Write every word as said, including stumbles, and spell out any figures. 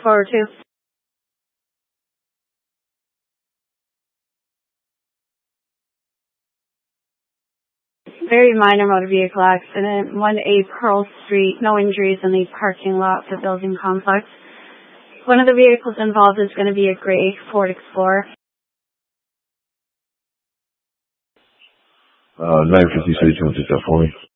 forward to. Very minor motor vehicle accident, one A Pearl Street, no injuries in the parking lot of the building complex. One of the vehicles involved is going to be a gray Ford Explorer. Uh, nine fifty-six, you want to take that for me?